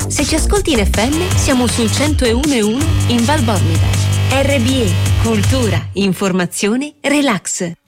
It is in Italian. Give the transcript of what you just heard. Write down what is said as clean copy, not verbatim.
Se ci ascolti in FM, siamo sul 101.1 in Val Bormida. RBE, cultura, informazione, relax.